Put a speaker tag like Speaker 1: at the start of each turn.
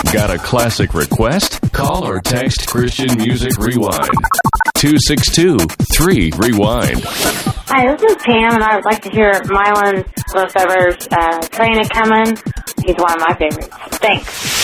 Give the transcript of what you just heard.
Speaker 1: Got a classic request? Call or text Christian Music Rewind. 262-3-REWIND.
Speaker 2: Hi, this is Pam, and I would like to hear Mylan Lefebvre's Train A Comin'. He's one of my favorites. Thanks.